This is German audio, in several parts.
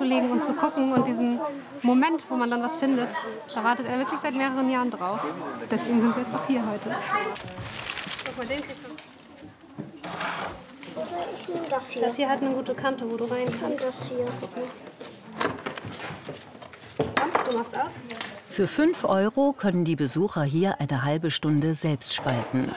aufzulegen und zu gucken und diesen Moment, wo man dann was findet, da wartet er wirklich seit mehreren Jahren drauf. Deswegen sind wir jetzt auch hier heute. Guck mal, den kriegst du. Ich nehme das hier. Das hier hat eine gute Kante, wo du rein kannst. Das hier. Guck mal. Du machst auf. Für 5 € können die Besucher hier eine halbe Stunde selbst spalten.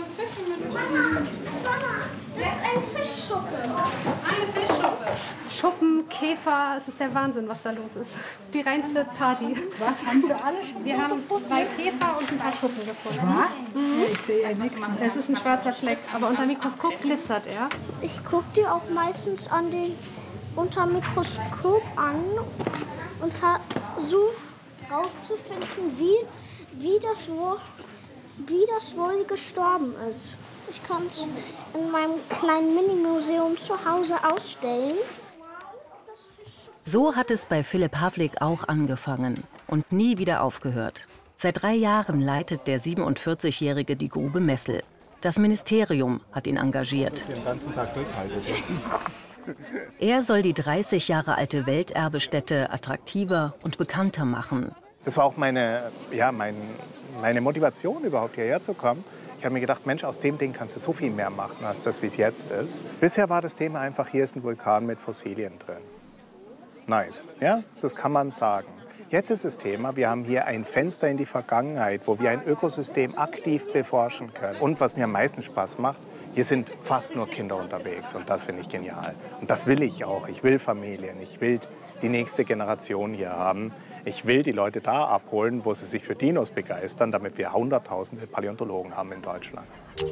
Das ist ein Fischschuppen. Eine Fischschuppe. Schuppen, Käfer, es ist der Wahnsinn, was da los ist. Die reinste Party. Was haben Sie alle schon? Wir haben 2 Käfer und ein paar Schuppen gefunden. Was? Ich sehe ja nichts. Es ist ein schwarzer Fleck, aber unter Mikroskop glitzert er. Ich gucke die auch meistens unter Mikroskop an und versuche rauszufinden, wie das wohl gestorben ist. Ich kann es in meinem kleinen Mini-Museum zu Hause ausstellen. So hat es bei Philipp Havlik auch angefangen und nie wieder aufgehört. Seit 3 Jahren leitet der 47-Jährige die Grube Messel. Das Ministerium hat ihn engagiert. Den ganzen Tag durchhalten. Er soll die 30 Jahre alte Welterbestätte attraktiver und bekannter machen. Das war auch meine Motivation, überhaupt hierher zu kommen. Ich habe mir gedacht, Mensch, aus dem Ding kannst du so viel mehr machen, als das, wie es jetzt ist. Bisher war das Thema einfach, hier ist ein Vulkan mit Fossilien drin. Nice, ja, das kann man sagen. Jetzt ist das Thema, wir haben hier ein Fenster in die Vergangenheit, wo wir ein Ökosystem aktiv beforschen können. Und was mir am meisten Spaß macht, hier sind fast nur Kinder unterwegs und das finde ich genial. Und das will ich auch. Ich will Familien, ich will die nächste Generation hier haben. Ich will die Leute da abholen, wo sie sich für Dinos begeistern, damit wir hunderttausende Paläontologen haben in Deutschland.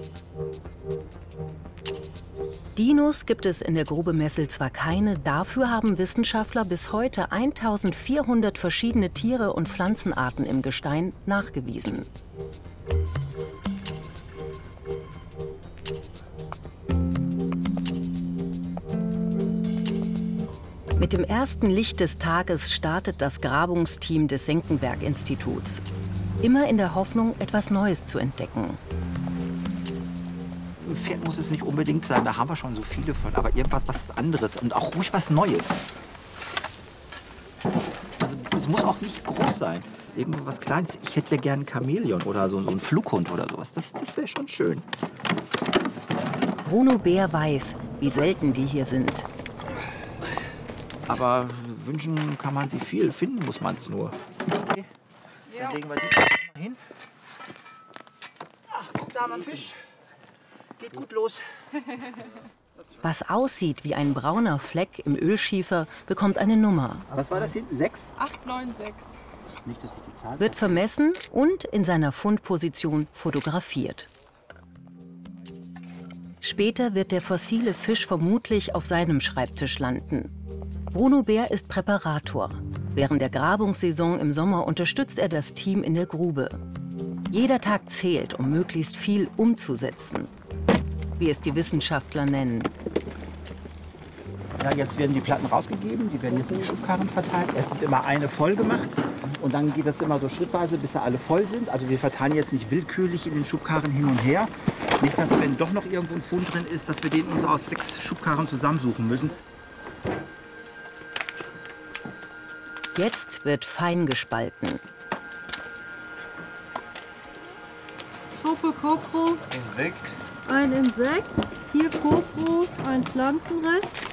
Dinos gibt es in der Grube Messel zwar keine, dafür haben Wissenschaftler bis heute 1400 verschiedene Tiere und Pflanzenarten im Gestein nachgewiesen. Mit dem ersten Licht des Tages startet das Grabungsteam des Senckenberg-Instituts. Immer in der Hoffnung, etwas Neues zu entdecken. Ein Pferd muss es nicht unbedingt sein, da haben wir schon so viele von, aber irgendwas was anderes und auch ruhig was Neues. Also, es muss auch nicht groß sein. Irgendwas Kleines. Ich hätte ja gern ein Chamäleon oder so einen Flughund oder sowas. Das wäre schon schön. Bruno Bär weiß, wie selten die hier sind. Aber wünschen kann man sie viel, finden muss man es nur. Okay. Dann legen wir die mal hin. Ach, guck, da haben wir einen Fisch. Geht gut los. Was aussieht wie ein brauner Fleck im Ölschiefer, bekommt eine Nummer. Was war das hinten? 6? 896. Nicht, dass ich die Zahl... Wird vermessen und in seiner Fundposition fotografiert. Später wird der fossile Fisch vermutlich auf seinem Schreibtisch landen. Bruno Bär ist Präparator. Während der Grabungssaison im Sommer unterstützt er das Team in der Grube. Jeder Tag zählt, um möglichst viel umzusetzen, wie es die Wissenschaftler nennen. Ja, jetzt werden die Platten rausgegeben, die werden jetzt in die Schubkarren verteilt. Es wird immer eine voll gemacht und dann geht das immer so schrittweise, bis sie alle voll sind. Also wir verteilen jetzt nicht willkürlich in den Schubkarren hin und her. Nicht, dass wenn doch noch irgendwo ein Fund drin ist, dass wir den uns aus 6 Schubkarren zusammensuchen müssen. Jetzt wird fein gespalten. Schuppe, Kopro, Insekt. ein Insekt, 4 Kopros, ein Pflanzenrest.